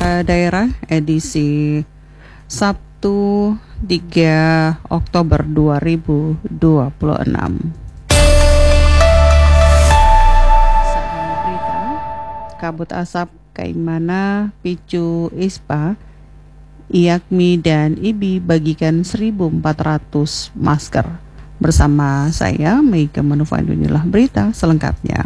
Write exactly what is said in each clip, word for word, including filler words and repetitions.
Berita Daerah edisi Sabtu tiga Oktober dua ribu dua puluh enam. Saat berita, kabut asap Kaimana picu ISPA, IAKMI dan I B I bagikan seribu empat ratus masker. Bersama saya Meika Manufandunilah, berita selengkapnya.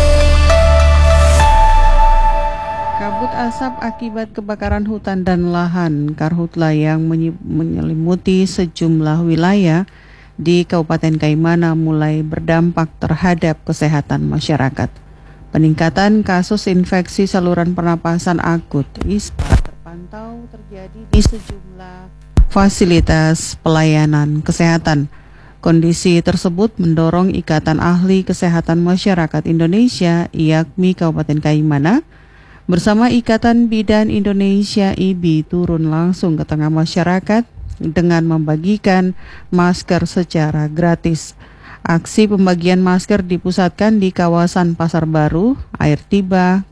Kabut asap akibat kebakaran hutan dan lahan karhutla yang menyelimuti sejumlah wilayah di Kabupaten Kaimana mulai berdampak terhadap kesehatan masyarakat. Peningkatan kasus infeksi saluran pernapasan akut ISPA terpantau terjadi di sejumlah fasilitas pelayanan kesehatan. Kondisi tersebut mendorong Ikatan Ahli Kesehatan Masyarakat Indonesia IAKMI Kabupaten Kaimana bersama Ikatan Bidan Indonesia I B I turun langsung ke tengah masyarakat dengan membagikan masker secara gratis. Aksi pembagian masker dipusatkan di kawasan Pasar Baru, Air Tiba,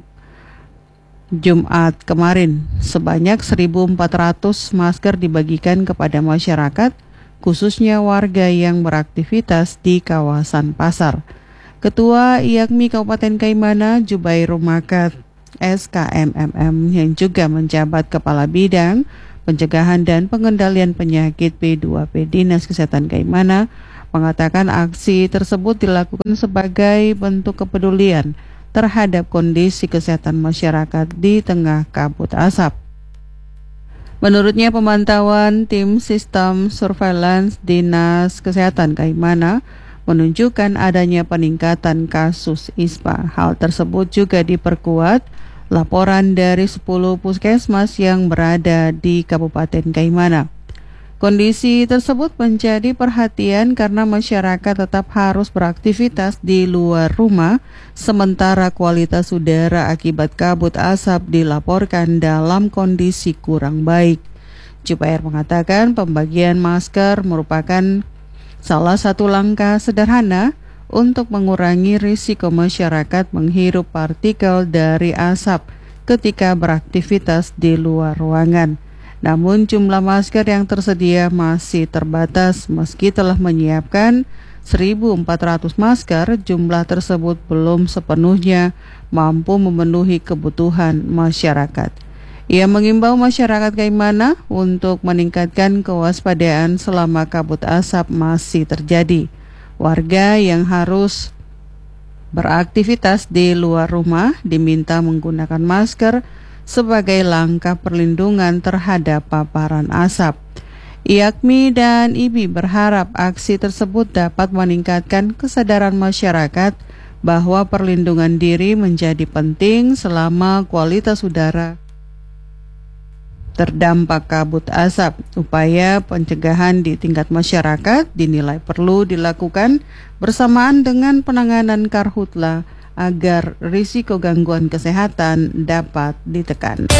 Jumat kemarin. Sebanyak seribu empat ratus masker dibagikan kepada masyarakat, khususnya warga yang beraktivitas di kawasan pasar. Ketua IAKMI Kabupaten Kaimana, Jubairul Makat S K M M M yang juga menjabat Kepala Bidang Pencegahan dan Pengendalian Penyakit P dua P Dinas Kesehatan Kaimana mengatakan aksi tersebut dilakukan sebagai bentuk kepedulian terhadap kondisi kesehatan masyarakat di tengah kabut asap. Menurutnya, pemantauan tim sistem surveillance Dinas Kesehatan Kaimana menunjukkan adanya peningkatan kasus ISPA. Hal tersebut juga diperkuat laporan dari sepuluh puskesmas yang berada di Kabupaten Kaimana. Kondisi tersebut menjadi perhatian karena masyarakat tetap harus beraktivitas di luar rumah, sementara kualitas udara akibat kabut asap dilaporkan dalam kondisi kurang baik. Jubair mengatakan pembagian masker merupakan salah satu langkah sederhana untuk mengurangi risiko masyarakat menghirup partikel dari asap ketika beraktivitas di luar ruangan. Namun jumlah masker yang tersedia masih terbatas. Meski telah menyiapkan seribu empat ratus masker, jumlah tersebut belum sepenuhnya mampu memenuhi kebutuhan masyarakat. Ia mengimbau masyarakat Kaimana untuk meningkatkan kewaspadaan selama kabut asap masih terjadi. Warga yang harus beraktivitas di luar rumah diminta menggunakan masker sebagai langkah perlindungan terhadap paparan asap. IAKMI dan I B I berharap aksi tersebut dapat meningkatkan kesadaran masyarakat bahwa perlindungan diri menjadi penting selama kualitas udara terdampak kabut asap. Upaya pencegahan di tingkat masyarakat dinilai perlu dilakukan bersamaan dengan penanganan karhutla agar risiko gangguan kesehatan dapat ditekan.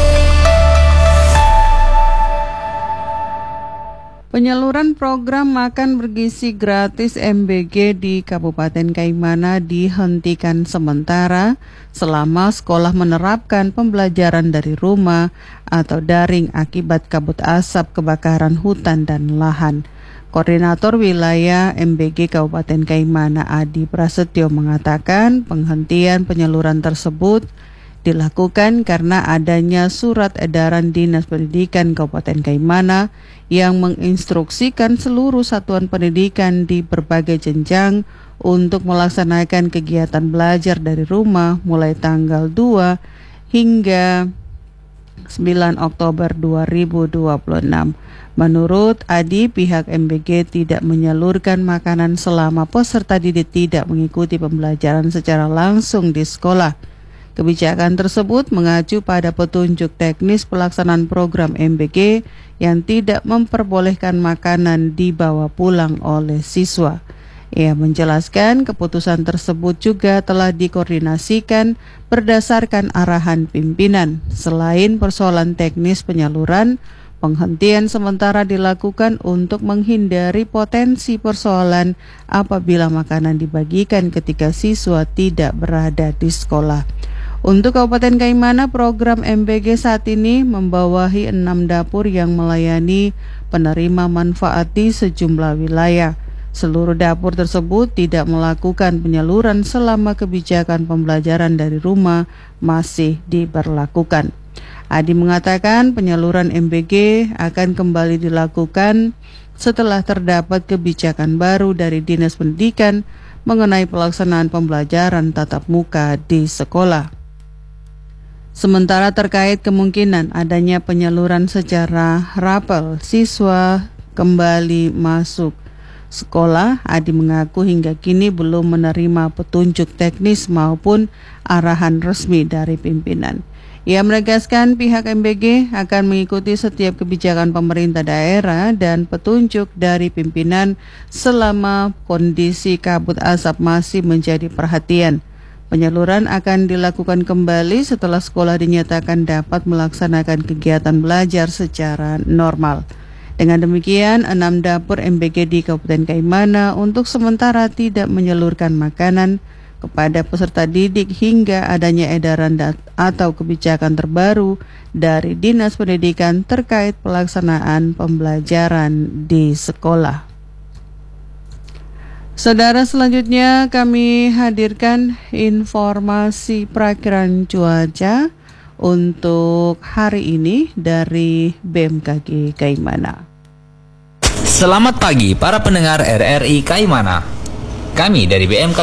Penyaluran program makan bergizi gratis M B G di Kabupaten Kaimana dihentikan sementara selama sekolah menerapkan pembelajaran dari rumah atau daring akibat kabut asap kebakaran hutan dan lahan. Koordinator Wilayah M B G Kabupaten Kaimana Adi Prasetyo mengatakan penghentian penyaluran tersebut dilakukan karena adanya surat edaran Dinas Pendidikan Kabupaten Kaimana yang menginstruksikan seluruh satuan pendidikan di berbagai jenjang untuk melaksanakan kegiatan belajar dari rumah mulai tanggal dua hingga sembilan Oktober dua ribu dua puluh enam. Menurut Adi, pihak M B G tidak menyalurkan makanan selama peserta didik tidak mengikuti pembelajaran secara langsung di sekolah. Kebijakan tersebut mengacu pada petunjuk teknis pelaksanaan program M B G yang tidak memperbolehkan makanan dibawa pulang oleh siswa. Ia menjelaskan keputusan tersebut juga telah dikoordinasikan berdasarkan arahan pimpinan. Selain persoalan teknis penyaluran, penghentian sementara dilakukan untuk menghindari potensi persoalan apabila makanan dibagikan ketika siswa tidak berada di sekolah. Untuk Kabupaten Kaimana, program M B G saat ini membawahi enam dapur yang melayani penerima manfaat di sejumlah wilayah. Seluruh dapur tersebut tidak melakukan penyaluran selama kebijakan pembelajaran dari rumah masih diberlakukan. Adi mengatakan penyaluran M B G akan kembali dilakukan setelah terdapat kebijakan baru dari Dinas Pendidikan mengenai pelaksanaan pembelajaran tatap muka di sekolah. Sementara terkait kemungkinan adanya penyaluran secara rapel siswa kembali masuk sekolah, Adi mengaku hingga kini belum menerima petunjuk teknis maupun arahan resmi dari pimpinan. Ia menegaskan pihak M B G akan mengikuti setiap kebijakan pemerintah daerah dan petunjuk dari pimpinan selama kondisi kabut asap masih menjadi perhatian. Penyaluran akan dilakukan kembali setelah sekolah dinyatakan dapat melaksanakan kegiatan belajar secara normal. Dengan demikian, enam dapur M B G di Kabupaten Kaimana untuk sementara tidak menyalurkan makanan kepada peserta didik hingga adanya edaran atau kebijakan terbaru dari Dinas Pendidikan terkait pelaksanaan pembelajaran di sekolah. Saudara, selanjutnya kami hadirkan informasi perakiraan cuaca untuk hari ini dari B M K G Kaimana. Selamat pagi para pendengar R R I Kaimana. Kami dari B M K